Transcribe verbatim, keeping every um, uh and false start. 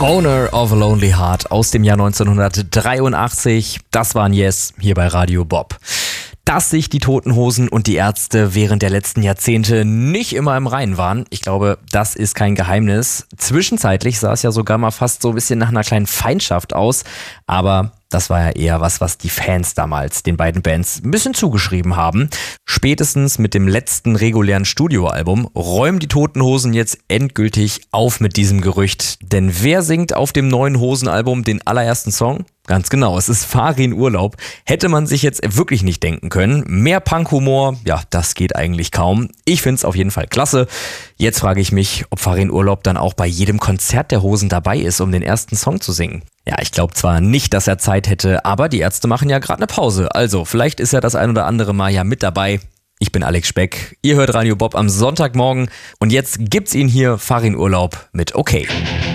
Owner of a Lonely Heart aus dem Jahr neunzehnhundertdreiundachtzig. Das waren Yes hier bei Radio Bob. Dass sich die Toten Hosen und die Ärzte während der letzten Jahrzehnte nicht immer im Reinen waren, ich glaube, das ist kein Geheimnis. Zwischenzeitlich sah es ja sogar mal fast so ein bisschen nach einer kleinen Feindschaft aus, aber das war ja eher was, was die Fans damals den beiden Bands ein bisschen zugeschrieben haben. Spätestens mit dem letzten regulären Studioalbum räumen die Toten Hosen jetzt endgültig auf mit diesem Gerücht. Denn wer singt auf dem neuen Hosenalbum den allerersten Song? Ganz genau, es ist Farin Urlaub. Hätte man sich jetzt wirklich nicht denken können. Mehr Punk-Humor, ja, das geht eigentlich kaum. Ich find's auf jeden Fall klasse. Jetzt frage ich mich, ob Farin Urlaub dann auch bei jedem Konzert der Hosen dabei ist, um den ersten Song zu singen. Ja, ich glaube zwar nicht, dass er Zeit hätte, aber die Ärzte machen ja gerade eine Pause. Also, vielleicht ist er das ein oder andere Mal ja mit dabei. Ich bin Alex Speck, ihr hört Radio Bob am Sonntagmorgen und jetzt gibt's ihn hier, Farin Urlaub mit Okay.